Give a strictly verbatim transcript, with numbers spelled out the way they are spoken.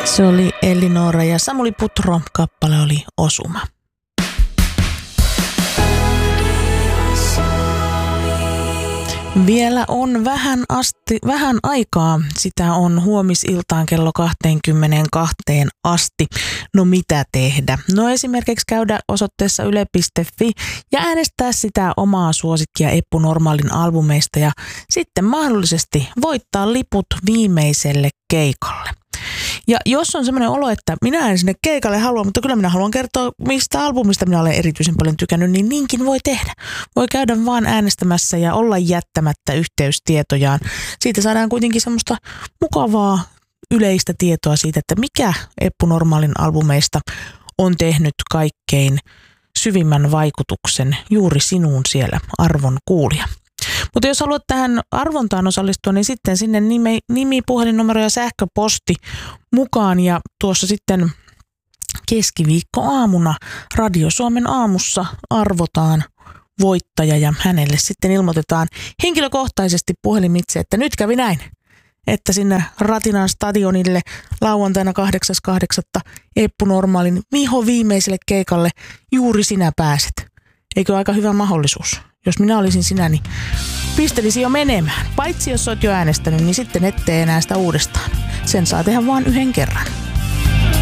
Se oli Elinora ja Samuli Putro, kappale oli Osuma. Vielä on vähän, asti, vähän aikaa, sitä on huomisiltaan kello kaksikymmentäkaksi asti. No mitä tehdä? No esimerkiksi käydä osoitteessa yle piste fi ja äänestää sitä omaa suosikkia Eppu Normaalin albumeista ja sitten mahdollisesti voittaa liput viimeiselle keikalle. Ja jos on semmoinen olo, että minä en sinne keikalle halua, mutta kyllä minä haluan kertoa, mistä albumista minä olen erityisen paljon tykännyt, niin niinkin voi tehdä. Voi käydä vaan äänestämässä ja olla jättämättä yhteystietojaan. Siitä saadaan kuitenkin semmoista mukavaa yleistä tietoa siitä, että mikä Eppu Normaalin albumeista on tehnyt kaikkein syvimmän vaikutuksen juuri sinuun siellä arvon kuulija. Mutta jos haluat tähän arvontaan osallistua, niin sitten sinne nimi, nimi puhelinnumero ja sähköposti mukaan. Ja tuossa sitten keskiviikkoaamuna Radio Suomen aamussa arvotaan voittaja ja hänelle sitten ilmoitetaan henkilökohtaisesti puhelimitse, että nyt kävi näin, että sinne Ratinan stadionille lauantaina kahdeksas kahdeksatta Eppu Normaalin viho viimeiselle keikalle juuri sinä pääset. Eikö aika hyvä mahdollisuus? Jos minä olisin sinä, niin pistelisin jo menemään. Paitsi jos olet jo äänestänyt, niin sitten ettei enää sitä uudestaan. Sen saa tehdä vain yhden kerran.